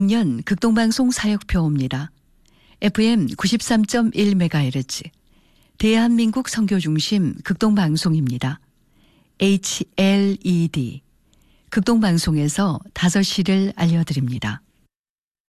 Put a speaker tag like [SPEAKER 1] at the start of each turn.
[SPEAKER 1] 년 극동방송 사역표입니다. FM 93.1MHz 대한민국 선교중심 극동방송입니다. HLED 극동방송에서 5시를 알려드립니다.